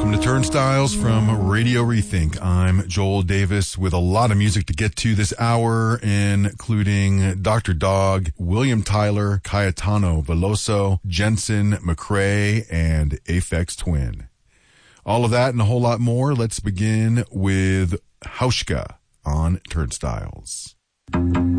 Welcome to Turnstiles from Radio Rethink. I'm Joel Davis with a lot of music to get to this hour, including Dr. Dog, William Tyler, Cayetano Veloso, Jensen McCrae, and Aphex Twin. All of that and a whole lot more. Let's begin with Hauschka on Turnstiles.